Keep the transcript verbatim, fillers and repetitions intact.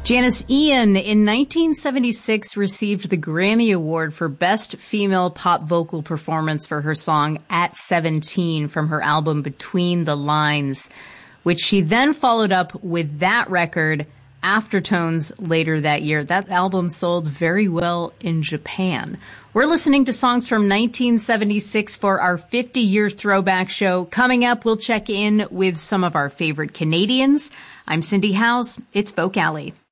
Janis Ian, in nineteen seventy-six, received the Grammy Award for Best Female Pop Vocal Performance for her song At seventeen from her album Between the Lines, which she then followed up with that record, Aftertones, later that year. That album sold very well in Japan. We're listening to songs from nineteen seventy-six for our fifty-year throwback show. Coming up, we'll check in with some of our favorite Canadians. I'm Cindy Howes. It's Folk Alley.